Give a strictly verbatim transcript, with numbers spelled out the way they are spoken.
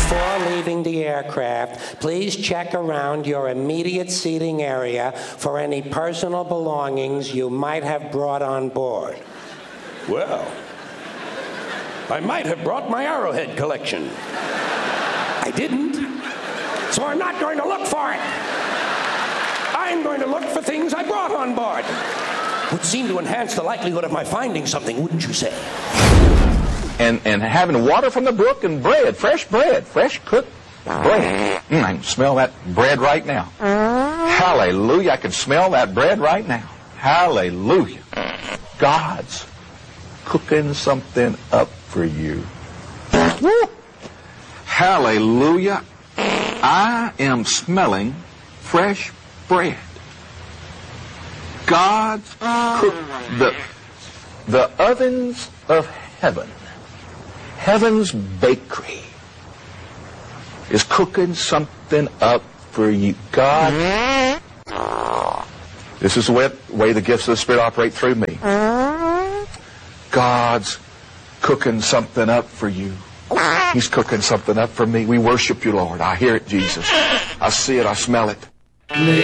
Before leaving the aircraft, please check around your immediate seating area for any personal belongings you might have brought on board. Well, I might have brought my Arrowhead collection. I didn't, so I'm not going to look for it. I'm going to look for things I brought on board. Would seem to enhance the likelihood of my finding something, wouldn't you say? And and having water from the brook and bread, fresh bread, fresh cooked bread. Mm, I can smell that bread right now. Hallelujah, I can smell that bread right now. Hallelujah. God's cooking something up for you. Woo. Hallelujah. I am smelling fresh bread. God's cook the the ovens of heaven. Heaven's bakery is cooking something up for you. God, this is the way, way the gifts of the Spirit operate through me. God's cooking something up for you. He's cooking something up for me. We worship you, Lord. I hear it, Jesus. I see it. I smell it.